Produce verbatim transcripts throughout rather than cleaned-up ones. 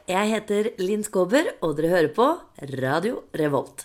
Jeg heter Linn Skåber, og dere hører på Radio Revolt.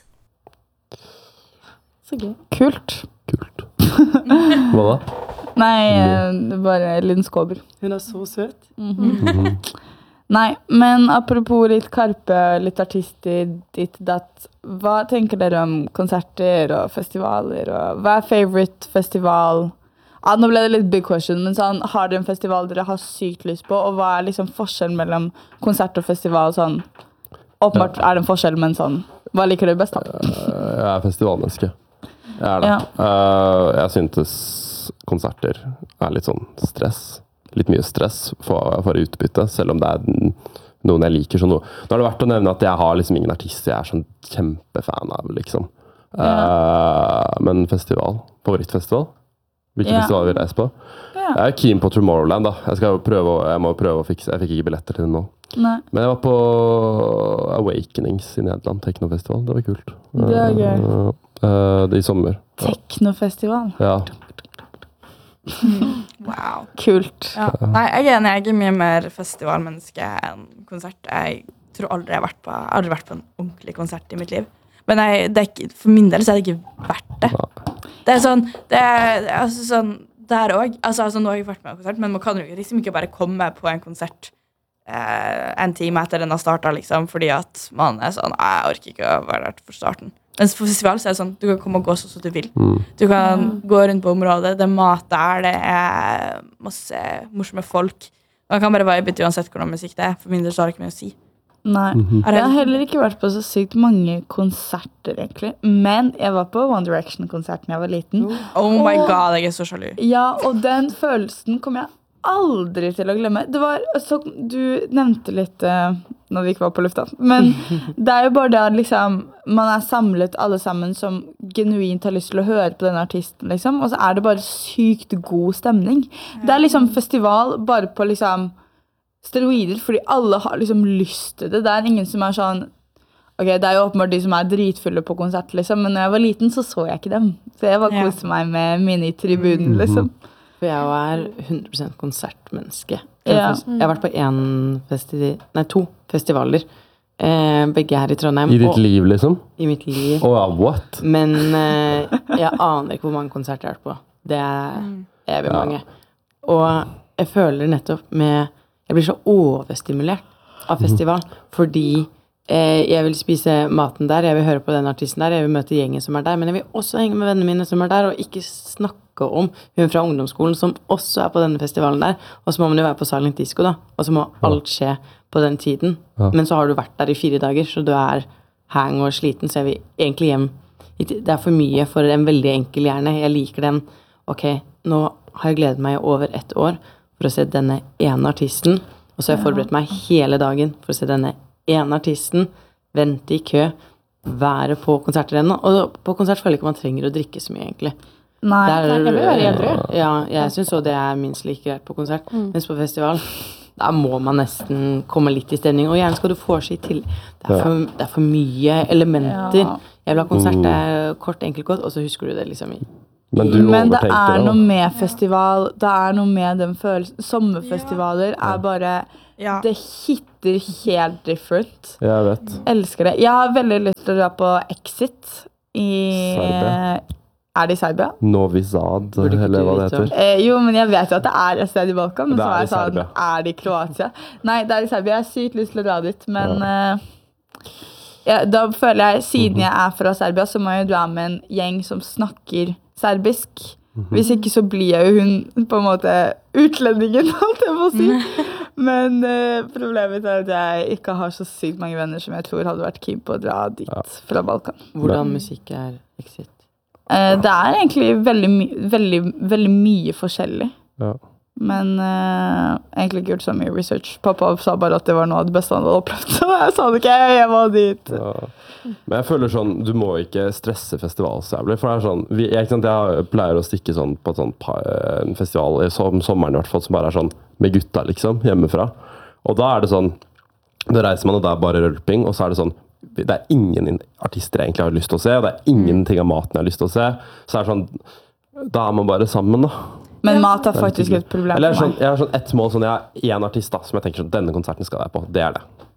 Så gøy. Kult. Kult. Hva da? Nei, det er bare Linn Skåber. Hun er så søt. Mm-hmm. Mm-hmm. Nei, men apropos litt Karpe, litt artister, ditt datt. Hva tenker dere om konserter og festivaler? Og hva er favorite festival? Ja, nå ble det litt big question, men sånn, har dere en festival dere har sykt lyst på? Og hva er liksom forskjellen mellom konsert og festival? Sånn, åpenbart er det en forskjell, men sånn, hva liker dere best da? Jeg er festivalmenneske. Jeg er det. Ja. Uh, jeg syntes konserter er litt sånn stress. Litt mye stress for, for utbytte, selv om det er noen jeg liker. Sånn noe. Nå er det verdt å nevne at jeg har liksom ingen artister jeg er sånn kjempefan av, liksom. Ja. Uh, men festival, favorittfestival. Hvilke ja. festivaler vil jeg reise på? Ja. Jeg er keen på Tomorrowland da. Jeg, skal prøve, å- jeg må prøve å fikse, jeg fikk ikke billetter til det nå. Nei. Men jeg var på Awakenings i Nederland, Teknofestival. Det var kult. Det er gøy. Uh, uh, det i sommer. Teknofestival. Ja. Wow. Kult. Ja. Nei, jeg er enig, jeg er mye mer festivalmenneske enn konsert. Jeg tror aldri jeg har vært på, jeg har aldri vært på en ordentlig konsert i mitt liv. Men jeg, det er ikke, for min del så er det ikke verdt det. Det er sånn, det er altså sånn, der også, altså, altså nå har jeg vært med på en konsert, men man kan jo liksom ikke bare komme på en konsert eh, en time etter den har startet, liksom, fordi at man er sånn, jeg orker ikke å være der for starten. Mens på festival så er det sånn, du kan komme og gå så som du vil. Mm. Du kan gå rundt på området, det er mat der, det er masse morsomme folk. Man kan bare vibe ut uansett hvordan musikk det er, for min del så har det ikke mye å si. Nei, Mhm. jeg har heller ikke vært på så sykt mange konserter egentlig, men jeg var på One Direction-konserten jeg var liten. Oh my Og- god, jeg er så sjalu. Ja, og den følelsen kommer jeg aldri til å glemme. Det var, så, du nevnte litt uh, når vi ikke var på lufta, men det er jo bare det at liksom, man er samlet alle sammen som genuint har lyst til å høre på denne artisten, liksom, og så er det bare sykt god stemning. Det er liksom festival bare på liksom steroider, fordi alle har liksom lyst til det. Det er ingen som er sånn, ok, det er jo åpenbart de som er dritfulle på konsert, liksom, men når jeg var liten så så jeg ikke dem. Så jeg bare Ja. koste meg med mine i tribunen, liksom. For jeg er hundre prosent konsertmenneske. Ja. Jeg har vært på en festi nei, to festivaler. Eh, begge her i Trondheim. I ditt og liv, liksom? I mitt liv. Å ja, what? Men eh, jeg aner ikke hvor mange konserter jeg har vært på. Det er evig Ja. mange. Og jeg føler nettopp med Jeg blir så overstimulert av festival, fordi eh, jeg vil spise maten der, jeg vil høre på den artisten der, jeg vil møte gjengen som er der, men jeg vil også henge med vennene mine som er der, og ikke snakke om hun fra ungdomsskolen som også er på denne festivalen der, og så må man jo være på Silent Disco da, og så må alt skje på den tiden. Ja. Men så har du vært der i fire dager, så du er hang og sliten, så jeg vil egentlig hjem. Det er for mye for en veldig enkel hjerne. Jeg liker den. Ok, nå har jeg gledet meg i over ett år for å se denne ene artisten, og så har jeg forberedt meg hele dagen for å se denne ene artisten, vente i kø, være på konsertarena, og på konsert føler jeg ikke man trenger å drikke så mye egentlig. Nei, Det er- jeg vil være edru. Ja, jeg synes også det er minst like greit på konsert, mens på festival, da må man nesten komme litt i stemning, og gjerne skal du få seg til. Det er for, det er for mye elementer. Ja. Jeg vil ha konsert, det er kort, enkelt, godt, og så husker du det liksom i. Men du Men det overtenkte er det, noe da. med festival, det er noe med den følelsen. Sommerfestivaler er bare, Ja. det hitter helt different. Jeg vet. Elsker det. Jeg har veldig lyst til å dra på Exit i... Serbia. Er det i Serbia? Novi Sad, Burde ikke eller du hva det vite om? heter. Eh, jo, men jeg vet jo at det er et sted i Balkan, men Det så er er i jeg sånn, Serbia. er det i Kroatia? Nei, det er i Serbia. Jeg har sykt lyst til å dra dit, men eh, ja, da føler jeg, siden jeg er fra Serbia, så må jeg jo dra med en gjeng som snakker serbisk. Hvis ikke så blir jeg jo hun på en måte utlendingen, holdt jeg på å si. Men eh, problemet er at jeg ikke har så sykt mange venner som jeg tror hadde vært keen på å dra dit fra Balkan. Hvordan musikk er Exit? Eh, det er egentlig veldig, my veldig, veldig mye forskjellig. Ja. Men uh, egentlig ikke gjort så mye research. Pappa sa bare at det var noe av det beste han hadde opplevd. Så jeg sa det ikke, jeg var dit. Ja. Men jeg føler sånn, du må ikke stresse festival så jævlig, for det er sånn, vi, jeg, ikke sant, jeg pleier å stikke sånn på et sånn pa- en festival, som sommeren i hvert fall, som bare er sånn med gutta liksom, hjemmefra. Og da er det sånn, da reiser man og det er bare rølping, og så er det sånn, det er ingen artister jeg egentlig har lyst til å se, og det er ingenting av maten jeg har lyst til å se, så er det sånn, da er man bare sammen da. Men mat er faktisk et problem Eller jeg har for sånn, meg. jeg har sånn ett mål, sånn, jeg har en artist da, som jeg tenker sånn, denne konserten skal jeg på, det er det.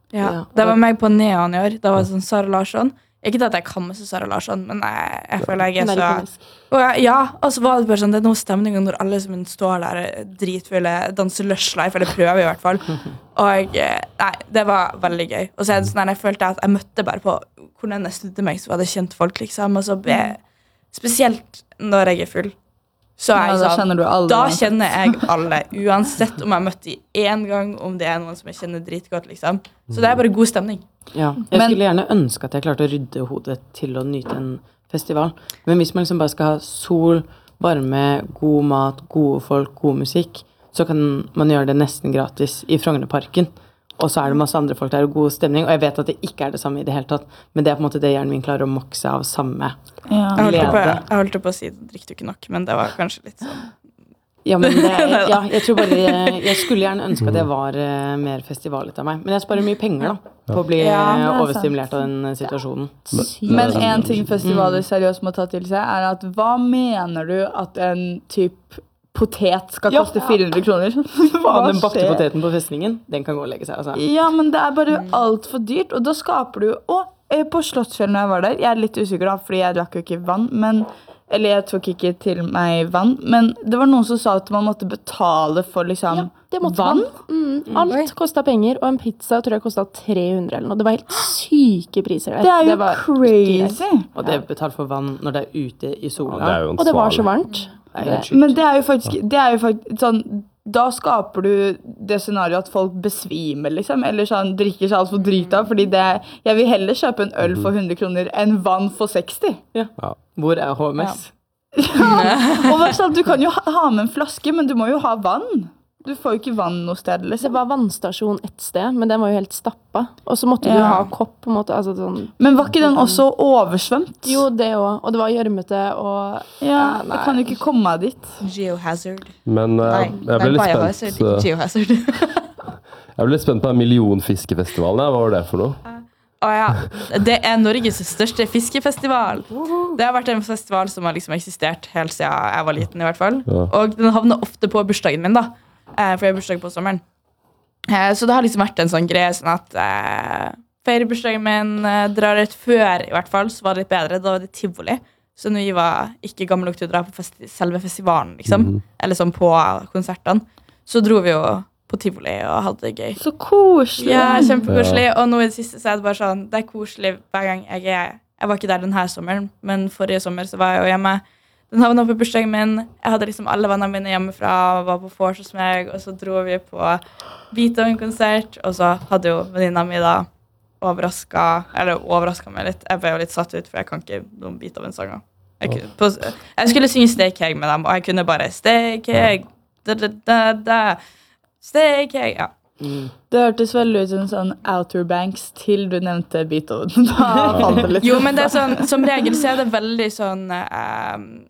Ja, Ja. det var meg på Neon i år. Det var sånn Sara Larsson. Ikke at jeg kan med Sara Larsson, men jeg, jeg føler jeg er Hun er så ikonisk. og jeg, Ja, og så var det bare sånn, det er noe stemning når alle som står der dritfulle, danser Lush Life, eller prøver i hvert fall. Og eh, nei, det var veldig gøy. Og så er det sånn, jeg følte at jeg møtte bare på hvordan jeg snudde meg, så var det kjent folk, liksom. Og så ble, spesielt når jeg er full. Så er Ja, jeg da sånn, kjenner du alle. da kjenner jeg alle, uansett om jeg møtte de én gang, om det er noen som jeg kjenner dritgodt, liksom. Så det er bare god stemning. Ja. Jeg Men- skulle gjerne ønske at jeg klarte å rydde hodet til å nyte en festival. Men hvis man liksom bare skal ha sol, varme, god mat, gode folk, god musikk, så kan man gjøre det nesten gratis i Frognerparken. Og så er det masse andre folk der og god stemning. Og jeg vet at det ikke er det samme i det hele tatt, men det er på en måte det hjernen min klarer å makse av samme. Ja. Jeg holdt, på, Glede. jeg holdt på å si det drikker du ikke nok, men det var kanskje litt sånn. Ja, men det, ja, jeg tror bare Jeg skulle gjerne ønske at jeg var uh, mer festivalet av meg. Men jeg sparer mye penger da på å bli Ja, eh, det er overstimulert av den situasjonen. Men en ting festivaler seriøst må ta til seg, er at hva mener du at en typ potet skal Ja. koste fire hundre kroner? Faen, Hva den bakte skjer? poteten på festningen, den kan gå og legge seg, altså. Ja, men det er bare altfor dyrt, og da skaper du Og eh, på Slottsfjell når jeg var der, jeg er litt usikker da, fordi jeg drakk jo ikke vann, men eller jeg tok ikke til meg vann, men det var noen som sa at man måtte betale for liksom Ja, det måtte vann. man. Mm, alt kostet penger, og en pizza tror jeg kostet tre hundre eller noe. Det var helt syke priser der. Det er jo var ikke greit. crazy. Og det er betalt for vann når det er ute i sola. Ja, det er jo Og det var så ansvarlig. varmt. Det er helt sjukt. Men det er jo faktisk, det er jo faktisk sånn, da skaper du det scenarioet at folk besvimer, liksom. Eller sånn, drikker seg alt for drita. Fordi det, jeg vil heller kjøpe en øl for hundre kroner enn vann for seksti. Hvor er H M S? Og hva sånn, du kan jo ha, ha med en flaske, men du må jo ha vann. Du får jo ikke vann noe sted, Det liksom. var vannstasjon et sted, men den var jo helt stappa. Og så måtte du Ja. ha kopp, på en måte. Altså, sånn, Men var ikke den også oversvømt? jo, det òg. Og det var gjørmete og Ja, nei. jeg kan jo ikke komme meg dit. Geohazard. Men eh, Nei, jeg ble nei, litt biohazard, spent ikke eh, geohazard. Jeg ble litt spent på den millionfiskefestivalen. ja. Hva var det for noe? Å ja. Det er Norges største fiskefestival. Det har vært en festival som har liksom eksistert helt siden jeg var liten, i hvert fall. Ja. Og den havner ofte på bursdagen min, da. Eh, For jeg har bursdag på sommeren. Eh, Så det har liksom vært en sånn greie sånn at eh, feirer bursdagen min, eh, drar rett før, i hvert fall, så var det litt bedre. Da var det tivoli. Så når vi var ikke gamle nok til å dra på festi selve festivalen, liksom, Mhm. eller sånn på konsertene, så dro vi jo på tivoli og hadde det gøy. Så koselig. Ja, kjempekoselig. Og nå i det siste så er det bare sånn, det er koselig hver gang jeg er Jeg var ikke der denne sommeren, men forrige sommer så var jeg jo hjemme. Den havna på bursdagen min. Jeg hadde liksom alle vennene mine hjemmefra, var på vors hos meg, og så dro vi på Beethoven-konsert, og så hadde jo venninna mi da overraska Eller overraska meg litt. Jeg ble jo litt satt ut, for jeg kan ikke noen Beethoven-sanger. Jeg, kunne- på- jeg skulle synge Stay Egg med dem, og jeg kunne bare Stay Egg, da, da, da, da. Stay Egg, ja. Det hørtes veldig ut som sånn Outer Banks til du nevnte Beethoven. Da falt det litt. Jo, men det er sånn, som regel så er det veldig sånn eh,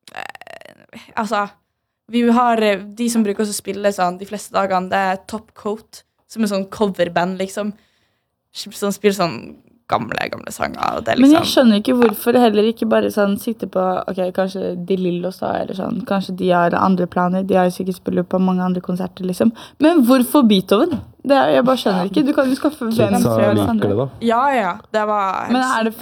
eh, Altså, vi har eh, de som bruker også å spille sånn de fleste dagene, det er Top Coat, som er sånn coverband, liksom. Som spiller sånn gamle, gamle sanger. Og det er Men jeg liksom skjønner ikke hvorfor heller ikke bare sånn sitte på ok, kanskje De Lillos da, eller sånn. Kanskje de har andre planer. De har jo sikkert spillet på mange andre konserter, liksom. Men hvorfor Beethoven? Det er, jeg bare skjønner ikke. Du kan jo skaffe hvem Kidsa som helst liker andre. det, da. Ja, ja. Det var Men er det